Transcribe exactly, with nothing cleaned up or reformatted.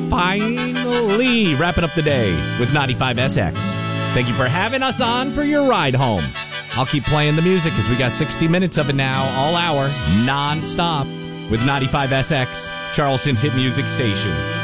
finally wrapping up the day with ninety-five S X. Thank you for having us on for your ride home. I'll keep playing the music because we got sixty minutes of it now, all hour, non-stop, with ninety-five S X, Charleston's hit music station.